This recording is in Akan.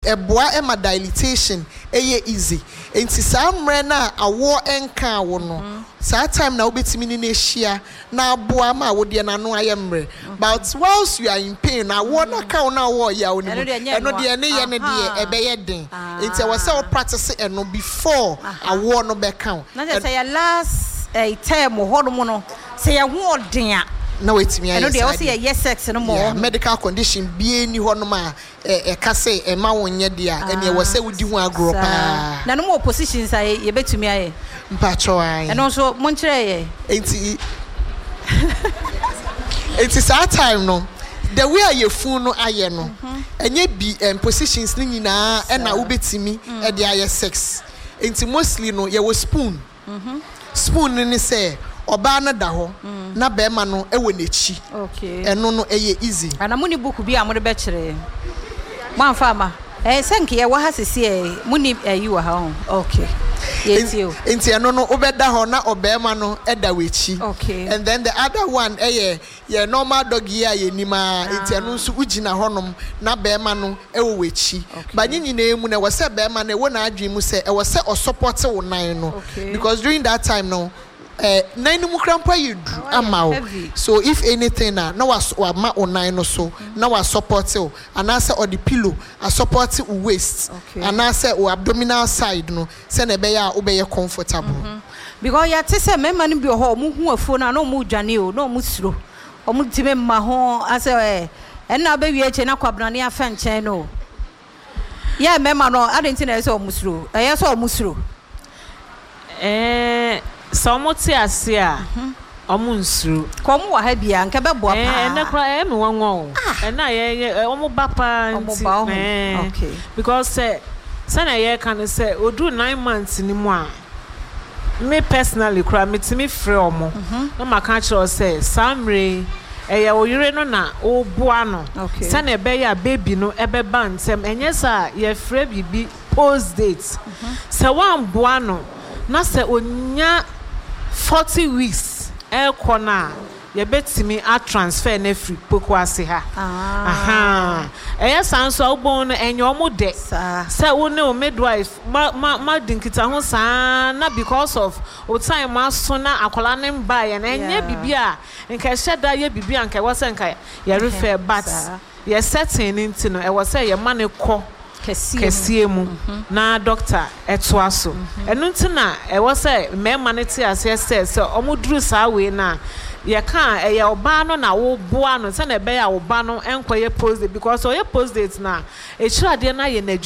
eboa ema dilatation eye easy enti saa mre na awo enka wo no saa time na obetimi ni na hia na aboa ma wo de na no ayemre but whilst you are in pain na wo na ka wo na wo ya wo ni eno de ne ye ne de ebeye den enti we say we practice eno before awo no be count na say ya last term ho no no say ya ho den a na wetimi ya eno de wo say yes sex no more medical condition bi eni ho no ma ka say e ma wonye de a ene we say wudi ho agro pa na no more positions a ye betumi aye mpacho ai eno so mo nkire ye enti saa time no the way you fun no aye no enye bi positions ni nyina e na ubetimi e de aye sex enti mostly no ye wo spoon spoon ni say oba na da ho na be ma no e wo nechi okay eno no eye easy ana muni book bi amode be kire man fama senke ye wa hasese muni yi wa ha okay yetio enti eno no obeda ho na obema no eda wechi okay and then the other one ye normal dog here ye nima enti eno nso ugina honom na bema no ewo wechi ba nyina emu na we se bema na ewo na adwen mu se e we se o support wo nan no because during that time no nine mu krampa yedu amawo so if anything na was ma online no so na was support you and answer or the pillow a support waist and answer or abdominal side no say na be ya obeye comfortable because ya tese mema ni bi ho mu hu afuo na no mu dwane o no mu suro o mu time ma ho ase na be wie eche na kwabrane afa nchen no ya mema no adenti na ese o mu suro so o mu suro Somoti asia omunsuru komu wa ha bia nka be boa pa na kra me wanwo na ye omu bapa nti okay because say na ye kan say odu 9 months ni mu a me personally kra metimi frɛ omo na maka kire say samre ye oyire no na oboa no say na be ya baby no ebe ba ntem enye sa ye frɛ bibi post date say wan boa no na say onya 40 weeks kona ye betimi a transfer na free poku ase ha sanso obon no enyo mo de say wo ne o midwife ma dinkita ho saa na because of o time aso na akola ne mba ye na enye bibia nka sheda ye bibia nka wo se nka ye refer but ye setting into no e wo say ye ma ne kɔ kesie mu na doctor eto aso enu ntina e wo say mema ne ti ase say omuduru saa we na ye kan ye oba no na wo boa no say na be ya oba no enkoye post date because oye post date na e chirade na ye na